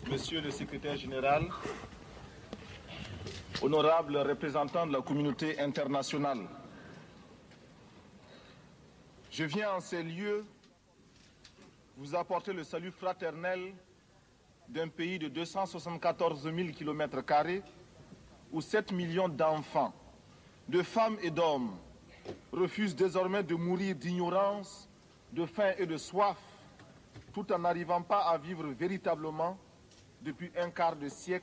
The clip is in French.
Monsieur le secrétaire général, honorables représentants de la communauté internationale, je viens en ces lieux vous apporter le salut fraternel d'un pays de 274 000 km² où 7 millions d'enfants, de femmes et d'hommes refusent désormais de mourir d'ignorance, de faim et de soif, tout en n'arrivant pas à vivre véritablement depuis un quart de siècle